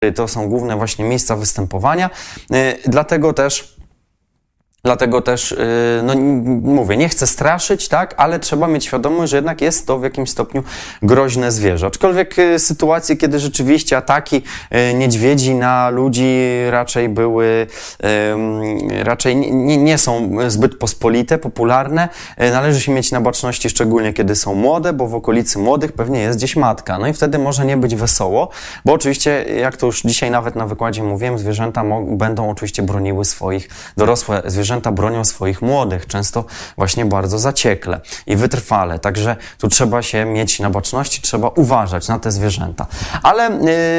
to są główne właśnie miejsca występowania, dlatego też, no mówię, nie chcę straszyć, tak, ale trzeba mieć świadomość, że jednak jest to w jakimś stopniu groźne zwierzę. Aczkolwiek sytuacje, kiedy rzeczywiście ataki niedźwiedzi na ludzi raczej nie są zbyt pospolite, popularne, należy się mieć na baczności, szczególnie kiedy są młode, bo w okolicy młodych pewnie jest gdzieś matka. No i wtedy może nie być wesoło, bo oczywiście, jak to już dzisiaj nawet na wykładzie mówiłem, zwierzęta będą oczywiście broniły swoich, dorosłe zwierzęta bronią swoich młodych, często właśnie bardzo zaciekle i wytrwale. Także tu trzeba się mieć na baczności, trzeba uważać na te zwierzęta. Ale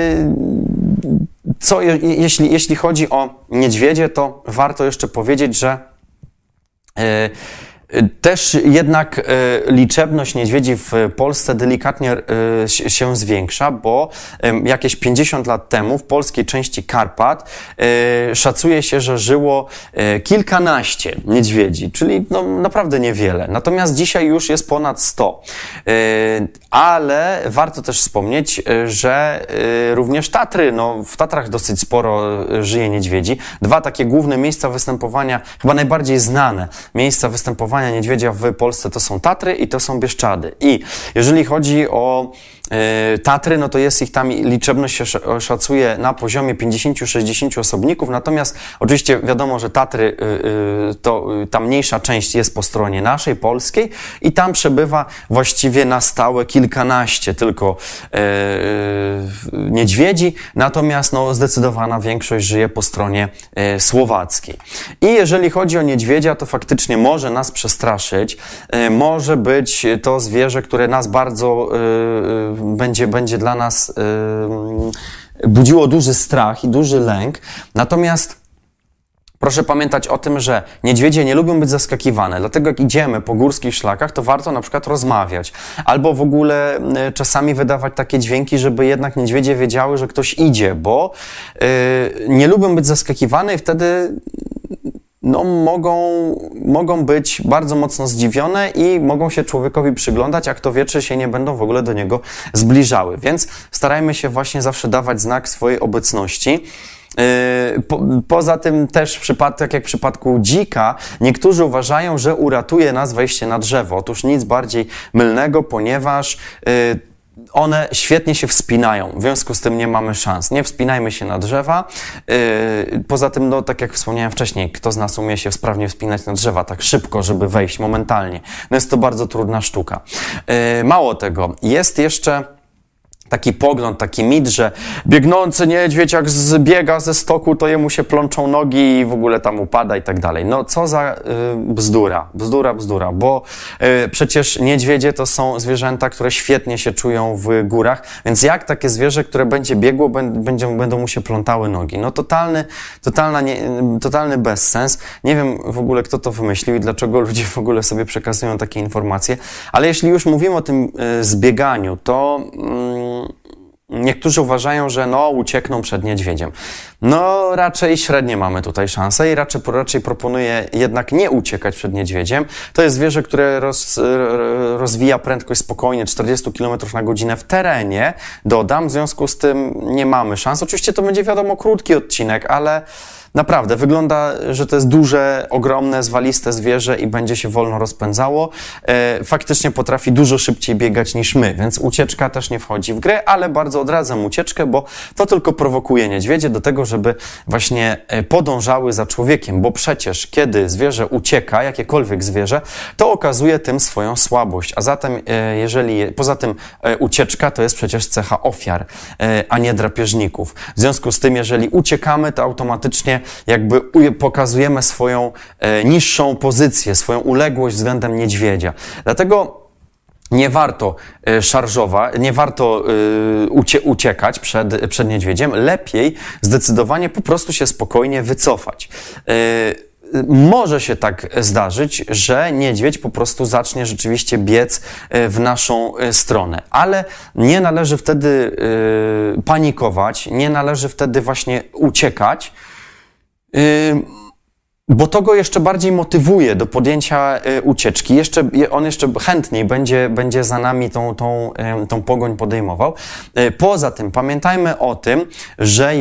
jeśli chodzi o niedźwiedzie, to warto jeszcze powiedzieć, że też jednak liczebność niedźwiedzi w Polsce delikatnie się zwiększa, bo jakieś 50 lat temu w polskiej części Karpat szacuje się, że żyło kilkanaście niedźwiedzi, czyli no, naprawdę niewiele. Natomiast dzisiaj już jest ponad 100. Ale warto też wspomnieć, że również Tatry, no w Tatrach dosyć sporo żyje niedźwiedzi. Dwa takie główne miejsca występowania, chyba najbardziej znane miejsca występowania niedźwiedzia w Polsce to są Tatry i to są Bieszczady. I jeżeli chodzi o Tatry, no to jest ich tam, liczebność się szacuje na poziomie 50-60 osobników, natomiast oczywiście wiadomo, że Tatry, to ta mniejsza część jest po stronie naszej, polskiej i tam przebywa właściwie na stałe kilkanaście tylko niedźwiedzi, natomiast no, zdecydowana większość żyje po stronie słowackiej. I jeżeli chodzi o niedźwiedzia, to faktycznie może nas przestraszyć, może być to zwierzę, które nas bardzo będzie dla nas budziło duży strach i duży lęk. Natomiast proszę pamiętać o tym, że niedźwiedzie nie lubią być zaskakiwane, dlatego jak idziemy po górskich szlakach, to warto na przykład rozmawiać, albo w ogóle czasami wydawać takie dźwięki, żeby jednak niedźwiedzie wiedziały, że ktoś idzie, bo nie lubią być zaskakiwane i wtedy no, mogą być bardzo mocno zdziwione i mogą się człowiekowi przyglądać, a kto wie, czy się nie będą w ogóle do niego zbliżały. Więc starajmy się właśnie zawsze dawać znak swojej obecności. Poza tym też, tak jak w przypadku dzika, niektórzy uważają, że uratuje nas wejście na drzewo. Otóż nic bardziej mylnego, ponieważ one świetnie się wspinają, w związku z tym nie mamy szans. Nie wspinajmy się na drzewa. Poza tym, no, tak jak wspomniałem wcześniej, kto z nas umie się sprawnie wspinać na drzewa tak szybko, żeby wejść momentalnie. No jest to bardzo trudna sztuka. Mało tego, jest jeszcze taki pogląd, taki mit, że biegnący niedźwiedź jak zbiega ze stoku, to jemu się plączą nogi i w ogóle tam upada i tak dalej. No co za bzdura, bo przecież niedźwiedzie to są zwierzęta, które świetnie się czują w górach, więc jak takie zwierzę, które będzie biegło, będą mu się plątały nogi? No totalny bezsens. Nie wiem w ogóle, kto to wymyślił i dlaczego ludzie w ogóle sobie przekazują takie informacje, ale jeśli już mówimy o tym zbieganiu, to niektórzy uważają, że no uciekną przed niedźwiedziem. No raczej średnie mamy tutaj szanse i raczej proponuję jednak nie uciekać przed niedźwiedziem. To jest zwierzę, które rozwija prędkość spokojnie 40 km na godzinę w terenie, dodam, w związku z tym nie mamy szans. Oczywiście to będzie wiadomo krótki odcinek, ale naprawdę, wygląda, że to jest duże, ogromne, zwaliste zwierzę i będzie się wolno rozpędzało. Faktycznie potrafi dużo szybciej biegać niż my, więc ucieczka też nie wchodzi w grę, ale bardzo odradzam ucieczkę, bo to tylko prowokuje niedźwiedzie do tego, żeby właśnie podążały za człowiekiem, bo przecież kiedy zwierzę ucieka, jakiekolwiek zwierzę, to okazuje tym swoją słabość, a zatem poza tym ucieczka to jest przecież cecha ofiar, a nie drapieżników. W związku z tym, jeżeli uciekamy, to automatycznie jakby pokazujemy swoją niższą pozycję, swoją uległość względem niedźwiedzia. Dlatego nie warto szarżować, nie warto uciekać przed niedźwiedziem. Lepiej zdecydowanie po prostu się spokojnie wycofać. Może się tak zdarzyć, że niedźwiedź po prostu zacznie rzeczywiście biec w naszą stronę, ale nie należy wtedy panikować, nie należy wtedy właśnie uciekać. bo to go jeszcze bardziej motywuje do podjęcia ucieczki. On jeszcze chętniej będzie za nami tą pogoń podejmował. Poza tym pamiętajmy o tym, że